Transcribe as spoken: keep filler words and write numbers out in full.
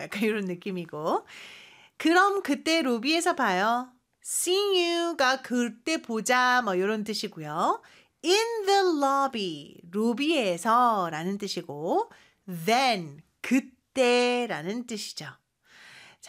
약간 이런 느낌이고. 그럼 그때 로비에서 봐요. See you가 그때 보자 뭐 이런 뜻이고요. In the lobby, 로비에서 라는 뜻이고 then, 그때라는 뜻이죠.